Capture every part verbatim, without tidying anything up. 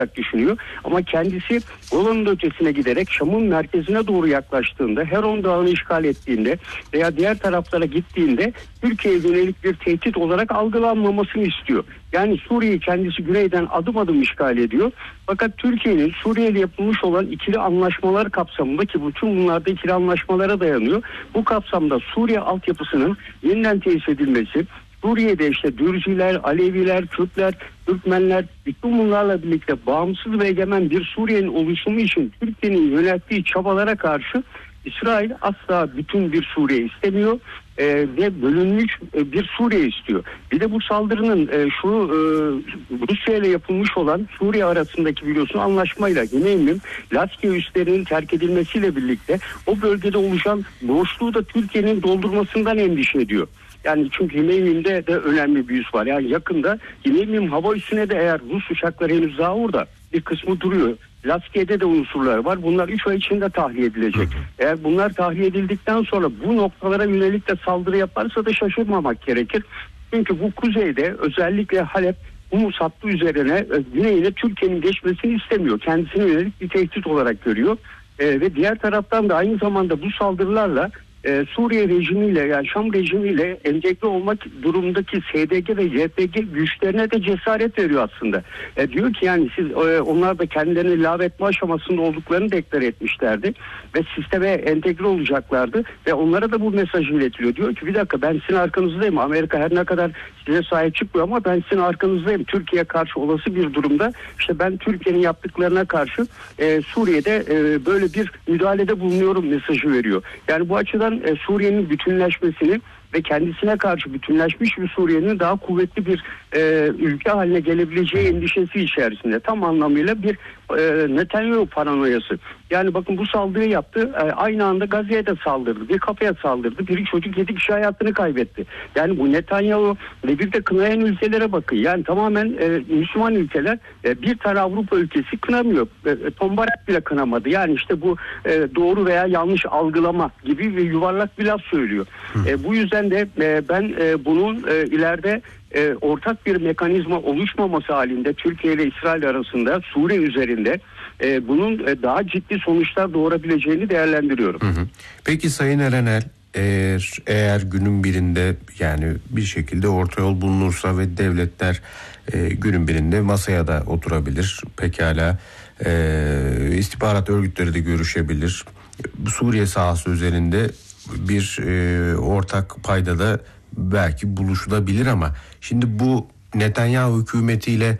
düşünüyor. Ama kendisi Golan'ın ötesine giderek Şam'ın merkezine doğru yaklaştığında, Heron Dağı'nı işgal ettiğinde veya diğer taraflara gittiğinde Türkiye'ye yönelik bir tehdit olarak algılanmamasını istiyor. Yani Suriye'yi kendisi güneyden adım adım işgal ediyor. Fakat Türkiye'nin Suriye ile yapılmış olan ikili anlaşmalar kapsamında, ki bütün bunlar da ikili anlaşmalara dayanıyor, bu kapsamda Suriye altyapısının yeniden tesis edilmesi, Suriye'de işte Dürziler, Aleviler, Kürtler, Türkmenler, bütün bunlarla birlikte bağımsız ve egemen bir Suriye'nin oluşumu için Türkiye'nin yönelttiği çabalara karşı İsrail asla bütün bir Suriye istemiyor e, ve bölünmüş e, bir Suriye istiyor. Bir de bu saldırının e, şu e, Rusya ile yapılmış olan Suriye arasındaki biliyorsun anlaşmayla Güney'in Laskiye üslerinin terk edilmesiyle birlikte o bölgede oluşan boşluğu da Türkiye'nin doldurmasından endişe ediyor. Yani çünkü Himeymi'nde de önemli bir üs var. Yani yakında Himeymi hava üssüne de eğer Rus uçakları henüz daha orada bir kısmı duruyor. Laskiye'de de unsurlar var. Bunlar üç ay içinde tahliye edilecek. Eğer bunlar tahliye edildikten sonra bu noktalara yönelik de saldırı yaparsa da şaşırmamak gerekir. Çünkü bu kuzeyde özellikle Halep, Humus hattı üzerine güneyine Türkiye'nin geçmesini istemiyor. Kendisine yönelik bir tehdit olarak görüyor. Ee, ve diğer taraftan da aynı zamanda bu saldırılarla Ee, Suriye rejimiyle, yani Şam rejimiyle entegre olmak durumundaki S D G ve Y P G güçlerine de cesaret veriyor aslında. E, diyor ki yani siz e, onlar da kendilerini ilave etme aşamasında olduklarını deklar etmişlerdi ve sisteme entegre olacaklardı ve onlara da bu mesaj iletiliyor. Diyor ki bir dakika, ben sizin arkanızdayım. Amerika her ne kadar size sahip çıkmıyor ama ben sizin arkanızdayım. Türkiye karşı olası bir durumda işte ben Türkiye'nin yaptıklarına karşı e, Suriye'de e, böyle bir müdahalede bulunuyorum mesajı veriyor. Yani bu açıdan e, Suriye'nin bütünleşmesini ve kendisine karşı bütünleşmiş bir Suriye'nin daha kuvvetli bir e, ülke haline gelebileceği endişesi içerisinde. Tam anlamıyla bir e, Netanyahu paranoyası. Yani bakın bu saldırıyı yaptı. E, aynı anda Gazze'ye de saldırdı. Bir kafeye saldırdı. Bir çocuk yedi kişi hayatını kaybetti. Yani bu Netanyahu ve bir de kınayan ülkelere bakın. Yani tamamen e, Müslüman ülkeler e, bir tane Avrupa ülkesi kınamıyor. E, Tombarak bile kınamadı. Yani işte bu e, doğru veya yanlış algılama gibi bir yuvarlak bir laf söylüyor. E, bu yüzden de e, ben e, bunun e, ileride e, ortak bir mekanizma oluşmaması halinde Türkiye ile İsrail arasında Suriye üzerinde e, bunun e, daha ciddi sonuçlar doğurabileceğini değerlendiriyorum. Hı hı. Peki Sayın Erenel, eğer, eğer günün birinde yani bir şekilde orta yol bulunursa ve devletler e, günün birinde masaya da oturabilir, pekala e, istihbarat örgütleri de görüşebilir. Suriye sahası üzerinde bir e, ortak paydada belki buluşulabilir ama şimdi bu Netanyahu hükümetiyle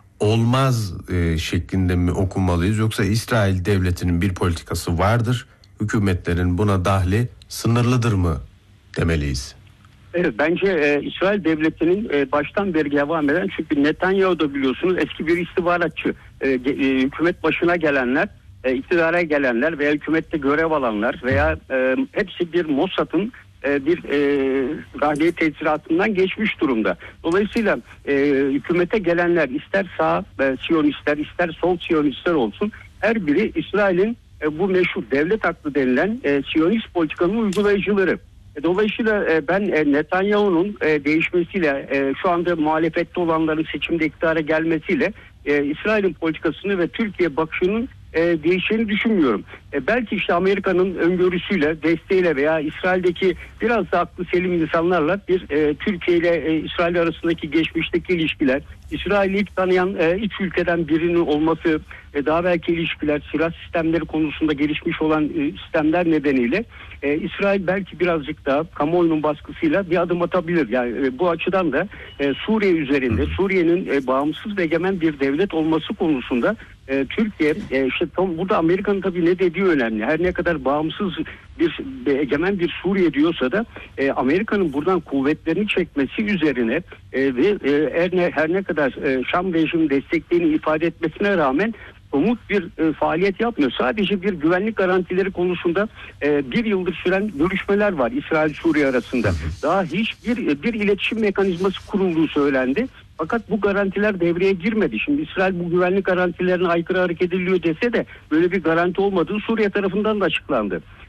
olmaz e, şeklinde mi okumalıyız, yoksa İsrail devletinin bir politikası vardır, hükümetlerin buna dahli sınırlıdır mı demeliyiz? Evet, bence e, İsrail devletinin e, baştan beri devam eden, çünkü Netanyahu da biliyorsunuz eski bir istihbaratçı, e, e, hükümet başına gelenler, e, iktidara gelenler veya hükümette görev alanlar veya e, hepsi bir Mossad'ın e, bir e, dahiliye teçhizatından geçmiş durumda. Dolayısıyla e, hükümete gelenler ister sağ e, Siyonistler ister sol Siyonistler olsun, her biri İsrail'in e, bu meşhur devlet aklı denilen e, Siyonist politikanın uygulayıcıları. Dolayısıyla ben Netanyahu'nun değişmesiyle, şu anda muhalefette olanların seçimde iktidara gelmesiyle İsrail'in politikasını ve Türkiye bakışının değişeceğini düşünmüyorum. Belki işte Amerika'nın öngörüsüyle, desteğiyle veya İsrail'deki biraz da aklı selim insanlarla bir Türkiye ile İsrail arasındaki geçmişteki ilişkiler, İsrail'i ilk tanıyan üç ülkeden birinin olması, daha belki ilişkiler, silah sistemleri konusunda gelişmiş olan sistemler nedeniyle e, İsrail belki birazcık daha kamuoyunun baskısıyla bir adım atabilir. Yani e, bu açıdan da e, Suriye üzerinde, Suriye'nin e, bağımsız ve egemen bir devlet olması konusunda e, Türkiye, e, işte tam burada Amerika'nın tabii ne dediği önemli. Her ne kadar bağımsız bir egemen bir Suriye diyorsa da e, Amerika'nın buradan kuvvetlerini çekmesi üzerine e, ve e, her ne her ne kadar e, Şam rejimi desteklediğini ifade etmesine rağmen somut bir e, faaliyet yapmıyor. Sadece bir güvenlik garantileri konusunda e, bir yıldır süren görüşmeler var İsrail-Suriye arasında. Daha hiçbir bir iletişim mekanizması kurulduğu söylendi. Fakat bu garantiler devreye girmedi. Şimdi İsrail bu güvenlik garantilerine aykırı hareket ediliyor dese de böyle bir garanti olmadığı Suriye tarafından da açıklandı.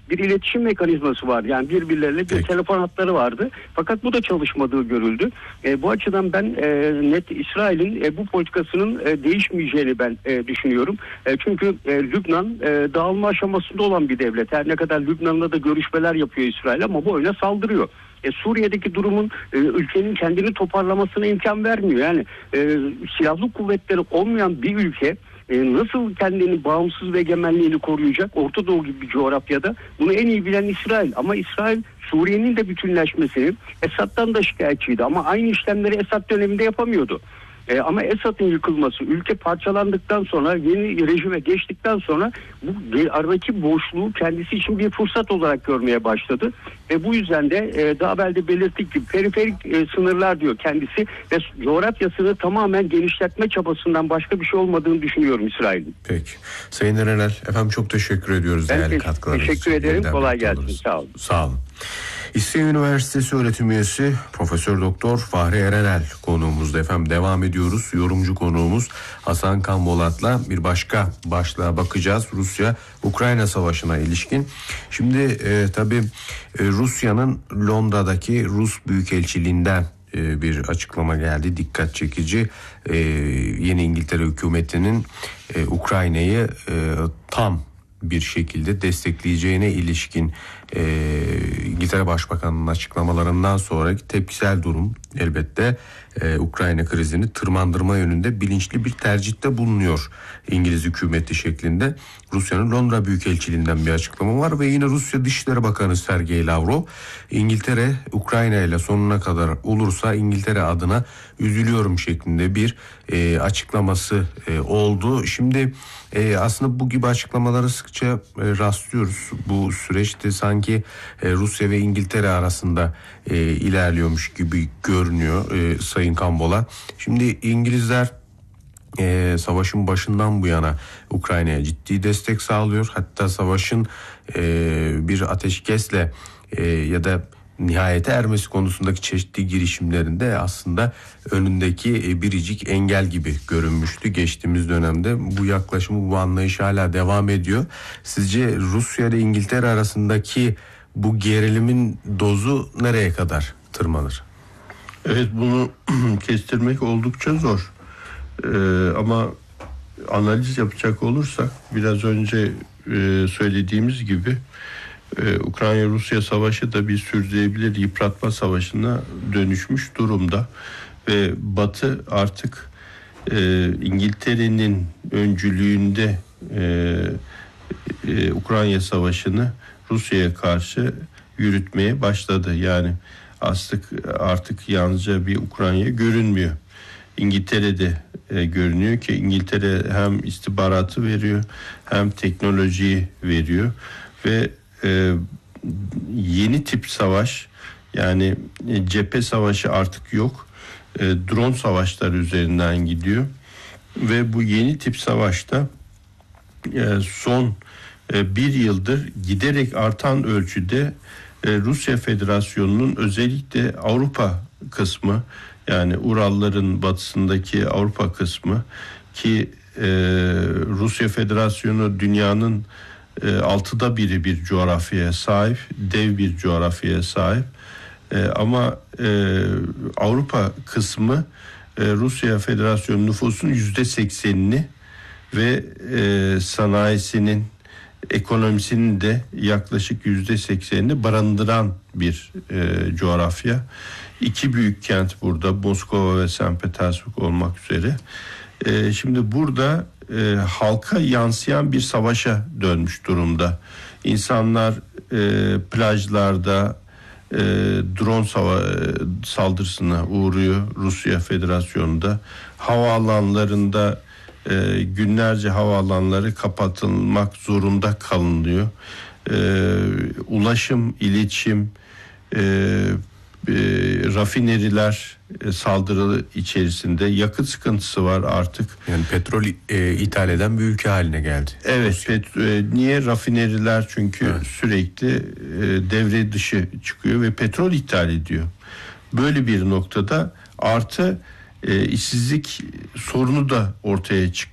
bir iletişim mekanizması var. Yani birbirleriyle bir Peki. telefon hatları vardı. Fakat bu da çalışmadığı görüldü. E, bu açıdan ben e, net İsrail'in e, bu politikasının e, değişmeyeceğini ben e, düşünüyorum. E, çünkü e, Lübnan e, dağılma aşamasında olan bir devlet. Her ne kadar Lübnan'la da görüşmeler yapıyor İsrail ama bu oyuna saldırıyor. E, Suriye'deki durumun e, ülkenin kendini toparlamasına imkan vermiyor. Yani e, silahlı kuvvetleri olmayan bir ülke e, nasıl kendini bağımsız ve egemenliğini koruyacak? Orta Doğu gibi bir coğrafyada bunu en iyi bilen İsrail. Ama İsrail Suriye'nin de bütünleşmesini Esad'dan da şikayetçiydi. Ama aynı işlemleri Esad döneminde yapamıyordu. E, ama Esad'ın yıkılması, ülke parçalandıktan sonra, yeni rejime geçtikten sonra bu aradaki boşluğu kendisi için bir fırsat olarak görmeye başladı. Ve bu yüzden de e, daha evvel de belirttik gibi periferik e, sınırlar diyor kendisi ve coğrafyasını tamamen genişletme çabasından başka bir şey olmadığını düşünüyorum İsrail'in. Peki. Sayın Erenel, efendim çok teşekkür ediyoruz Ben değerli te- katkılarınız için. teşekkür ederim. Yeniden Kolay birlikte gelsin. oluruz. Sağ olun. Sağ olun. İstinye Üniversitesi öğretim üyesi Profesör Doktor Fahri Erenel konuğumuzda efendim. Devam ediyoruz. Yorumcu konuğumuz Hasan Kanbolat'la bir başka başlığa bakacağız. Rusya-Ukrayna savaşına ilişkin. Şimdi e, tabii e, Rusya'nın Londra'daki Rus Büyükelçiliğinden e, bir açıklama geldi. Dikkat çekici. E, yeni İngiltere hükümetinin e, Ukrayna'yı e, tam bir şekilde destekleyeceğine ilişkin e, İngiltere Başbakanı'nın açıklamalarından sonraki tepkisel durum elbette e, Ukrayna krizini tırmandırma yönünde bilinçli bir tercihte bulunuyor İngiliz hükümeti şeklinde. Rusya'nın Londra Büyükelçiliğinden bir açıklama var ve yine Rusya Dışişleri Bakanı Sergey Lavrov, İngiltere Ukrayna ile sonuna kadar olursa İngiltere adına üzülüyorum şeklinde bir e, açıklaması e, oldu. Şimdi e, aslında bu gibi açıklamaları sıkça e, rastlıyoruz. Bu süreçte sanki e, Rusya ve İngiltere arasında e, ilerliyormuş gibi görünüyor e, Sayın Kambola. Şimdi İngilizler Ee, savaşın başından bu yana Ukrayna'ya ciddi destek sağlıyor. Hatta savaşın e, bir ateşkesle e, ya da nihayete ermesi konusundaki çeşitli girişimlerinde aslında önündeki e, biricik engel gibi görünmüştü. Geçtiğimiz dönemde bu yaklaşımı, bu anlayış hala devam ediyor. Sizce Rusya ile İngiltere arasındaki bu gerilimin dozu nereye kadar tırmanır? Evet, bunu kestirmek oldukça zor. Ee, ama analiz yapacak olursak biraz önce e, söylediğimiz gibi e, Ukrayna-Rusya savaşı da bir sürdürülebilir yıpratma savaşına dönüşmüş durumda ve Batı artık e, İngiltere'nin öncülüğünde e, e, Ukrayna savaşını Rusya'ya karşı yürütmeye başladı. Yani artık artık yalnızca bir Ukrayna görünmüyor. İngiltere'de e, görünüyor ki İngiltere hem istihbaratı veriyor hem teknolojiyi veriyor ve e, yeni tip savaş, yani e, cephe savaşı artık yok, e, drone savaşları üzerinden gidiyor ve bu yeni tip savaşta e, son e, bir yıldır giderek artan ölçüde e, Rusya Federasyonu'nun özellikle Avrupa kısmı, yani Uralların batısındaki Avrupa kısmı ki e, Rusya Federasyonu dünyanın e, altıda biri bir coğrafyaya sahip, dev bir coğrafyaya sahip. E, ama e, Avrupa kısmı e, Rusya Federasyonu nüfusunun yüzde seksenini ve e, sanayisinin, ekonomisinin de yaklaşık yüzde seksenini barındıran bir e, coğrafya. İki büyük kent burada, Moskova ve Sankt Petersburg olmak üzere. E, şimdi burada e, halka yansıyan bir savaşa dönmüş durumda. İnsanlar e, plajlarda e, drone sava- saldırısına uğruyor Rusya Federasyonu'nda. Havaalanlarında e, günlerce havaalanları kapatılmak zorunda kalınıyor. E, ulaşım, iletişim, e, e, rafineriler e, saldırı içerisinde, yakıt sıkıntısı var artık. Yani petrol e, ithal eden bir ülke haline geldi. Evet, pet, e, niye rafineriler? Çünkü evet. sürekli e, devre dışı çıkıyor ve petrol ithal ediyor. Böyle bir noktada artı e, işsizlik sorunu da ortaya çıkıyor.